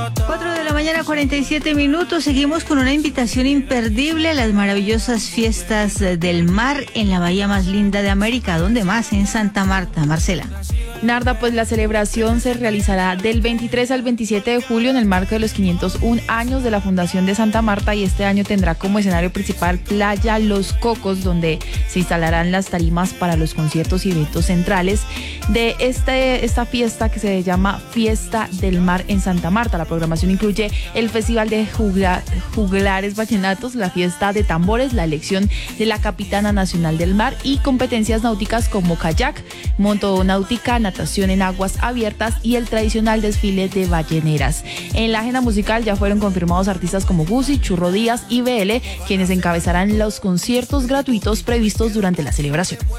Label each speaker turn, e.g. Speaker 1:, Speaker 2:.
Speaker 1: 4 de la mañana, 47 minutos. Seguimos con una invitación imperdible a las maravillosas fiestas del mar en la bahía más linda de América. ¿Dónde más? En Santa Marta. Marcela.
Speaker 2: Narda, pues la celebración se realizará del 23 al 27 de julio en el marco de los 501 años de la Fundación de Santa Marta, y este año tendrá como escenario principal Playa Los Cocos, donde se instalarán las tarimas para los conciertos y eventos centrales de esta fiesta que se llama Fiesta del Mar en Santa Marta. La programación incluye el Festival de Juglares Vallenatos, la Fiesta de Tambores, la elección de la Capitana Nacional del Mar y competencias náuticas como kayak, motonáutica, natación en aguas abiertas y el tradicional desfile de balleneras. En la agenda musical ya fueron confirmados artistas como Guzzi, Churro Díaz y BL, quienes encabezarán los conciertos gratuitos previstos durante la celebración.